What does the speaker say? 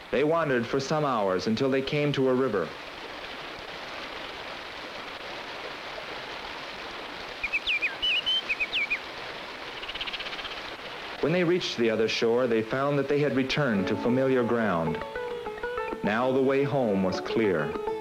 They wandered for some hours until they came to a river. When they reached the other shore, they found that they had returned to familiar ground. Now the way home was clear.